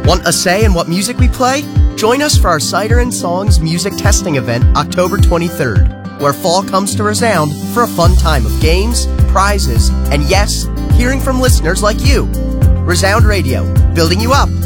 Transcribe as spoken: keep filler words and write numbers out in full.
Want a say in what music we play? Join us for our Cider and Songs music testing event October twenty-third, where fall comes to resound for a fun time of games, prizes, and yes, hearing from listeners like you. Resound Radio, building you up